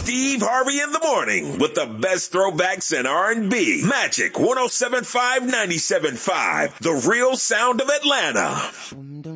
Steve Harvey in the morning with the best throwbacks in R&B. Magic 107.5, 97.5, the real sound of Atlanta.